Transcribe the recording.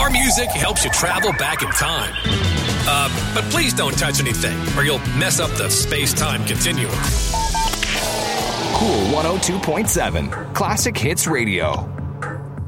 Our music helps you travel back in time. But please don't touch anything, or you'll mess up the space-time continuum. Cool 102.7 Classic Hits Radio.